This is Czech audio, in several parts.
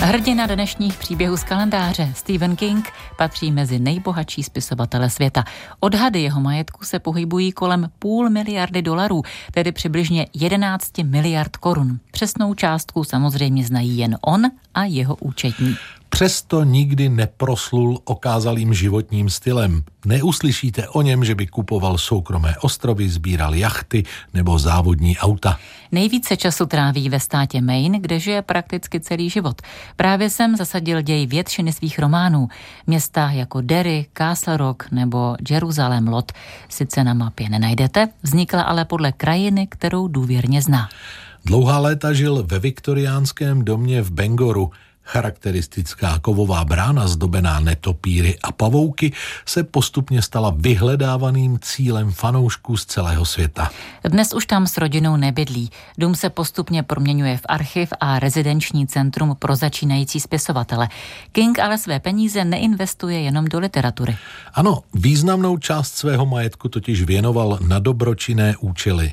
Hrdina dnešních příběhů z kalendáře Stephen King patří mezi nejbohatší spisovatele světa. Odhady jeho majetku se pohybují kolem $500 miliardy, tedy přibližně 11 miliard korun. Přesnou částku samozřejmě znají jen on a jeho účetní. Přesto nikdy neproslul okázalým životním stylem. Neuslyšíte o něm, že by kupoval soukromé ostrovy, sbíral jachty nebo závodní auta. Nejvíce času tráví ve státě Maine, kde žije prakticky celý život. Právě sem zasadil děj většiny svých románů. Města jako Derry, Castle Rock nebo Jerusalem Lot sice na mapě nenajdete, vznikla ale podle krajiny, kterou důvěrně zná. Dlouhá léta žil ve viktoriánském domě v Bangoru. Charakteristická kovová brána zdobená netopíry a pavouky se postupně stala vyhledávaným cílem fanoušků z celého světa. Dnes už tam s rodinou nebydlí. Dům se postupně proměňuje v archiv a rezidenční centrum pro začínající spisovatele. King ale své peníze neinvestuje jenom do literatury. Ano, významnou část svého majetku totiž věnoval na dobročinné účely.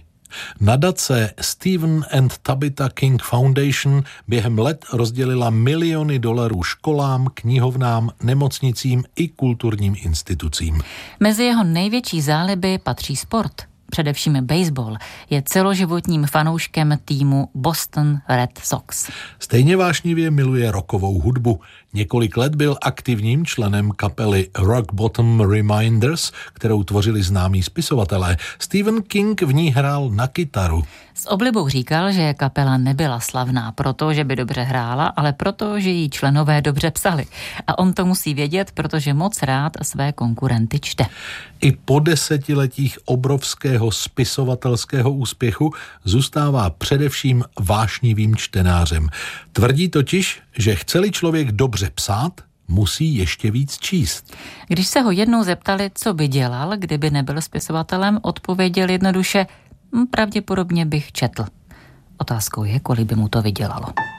Nadace Stephen and Tabitha King Foundation během let rozdělila miliony dolarů školám, knihovnám, nemocnicím i kulturním institucím. Mezi jeho největší záliby patří sport. Především baseball, je celoživotním fanouškem týmu Boston Red Sox. Stejně vášnivě miluje rockovou hudbu. Několik let byl aktivním členem kapely Rock Bottom Reminders, kterou tvořili známí spisovatelé. Stephen King v ní hrál na kytaru. S oblibou říkal, že kapela nebyla slavná proto, že by dobře hrála, ale proto, že jí členové dobře psali. A on to musí vědět, protože moc rád své konkurenty čte. I po desetiletích obrovského spisovatelského úspěchu zůstává především vášnivým čtenářem. Tvrdí totiž, že chce-li člověk dobře psát, musí ještě víc číst. Když se ho jednou zeptali, co by dělal, kdyby nebyl spisovatelem, odpověděl jednoduše: pravděpodobně bych četl. Otázkou je, kolik by mu to vydělalo.